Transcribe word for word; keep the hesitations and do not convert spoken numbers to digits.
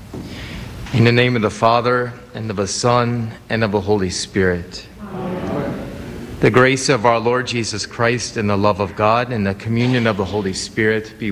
In the name of the Father, and of the Son, and of the Holy Spirit. Amen. The grace of our Lord Jesus Christ, and the love of God, and the communion of the Holy Spirit be